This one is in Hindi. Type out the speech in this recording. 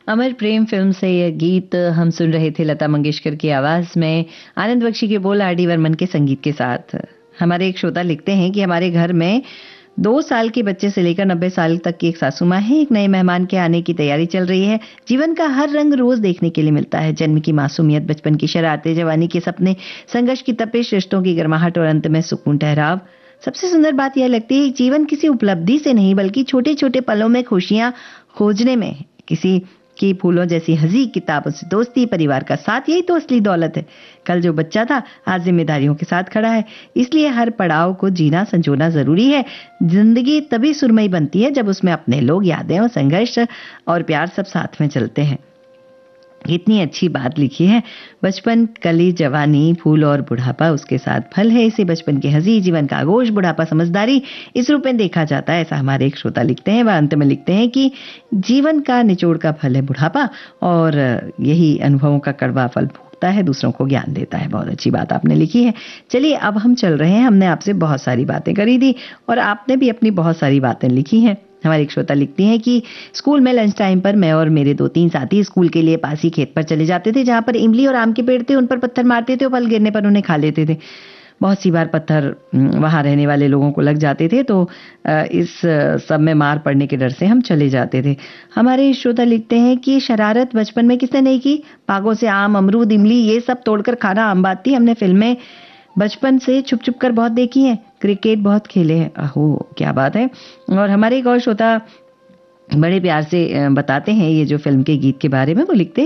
अमर प्रेम फिल्म से यह गीत हम सुन रहे थे लता मंगेशकर की आवाज में, आनंद बख्शी के बोल, आर डी बर्मन के संगीत के साथ। हमारे एक श्रोता लिखते हैं कि हमारे घर में 2 साल के बच्चे से लेकर 90 साल तक की एक सासू माँ है। एक नए मेहमान के आने की तैयारी चल रही है। जीवन का हर रंग रोज देखने के लिए मिलता है। जन्म की मासूमियत, बचपन की शरारतें, जवानी के सपने, संघर्ष की तपिश, रिश्तों की गर्माहट और अंत में सुकून ठहराव। सबसे सुंदर बात यह लगती है कि जीवन किसी उपलब्धि से नहीं बल्कि छोटे छोटे पलों में खुशियां खोजने में है। किसी की फूलों जैसी हंसी, किताबों से दोस्ती, परिवार का साथ, यही तो असली दौलत है। कल जो बच्चा था आज जिम्मेदारियों के साथ खड़ा है। इसलिए हर पड़ाव को जीना संजोना जरूरी है। जिंदगी तभी सुरमई बनती है जब उसमें अपने लोग, यादें और संघर्ष और प्यार सब साथ में चलते हैं। इतनी अच्छी बात लिखी है। बचपन, कली, जवानी, फूल और बुढ़ापा उसके साथ फल है। इसे बचपन की हंसी, जीवन का आगोश, बुढ़ापा समझदारी, इस रूप में देखा जाता है। ऐसा हमारे एक श्रोता लिखते हैं। वह अंत में लिखते हैं कि जीवन का निचोड़ का फल है बुढ़ापा, और यही अनुभवों का कड़वा फल भोगता है, दूसरों को ज्ञान देता है। बहुत अच्छी बात आपने लिखी है। चलिए अब हम चल रहे हैं। हमने आपसे बहुत सारी बातें करी थी और आपने भी अपनी बहुत सारी बातें लिखी हैं। हमारी एक श्रोता लिखती हैं कि स्कूल में लंच टाइम पर मैं और मेरे 2-3 साथी स्कूल के लिए पास ही खेत पर चले जाते थे, जहां पर इमली और आम के पेड़ थे। उन पर पत्थर मारते थे और फल गिरने पर उन्हें खा लेते थे। बहुत सी बार पत्थर वहां रहने वाले लोगों को लग जाते थे, तो इस सब में मार पड़ने के डर से हम चले जाते थे। हमारे श्रोता लिखते हैं कि शरारत बचपन में किसने नहीं की। बागों से आम, अमरूद, इमली ये सब तोड़कर खाना आम बात थी। हमने फिल्में बचपन से छुप छुप कर बहुत देखी हैं। क्रिकेट बहुत खेले हैं। अहो क्या बात है। और हमारे एक और श्रोता बड़े प्यार से बताते हैं ये जो फिल्म के गीत के बारे में। वो लिखते हैं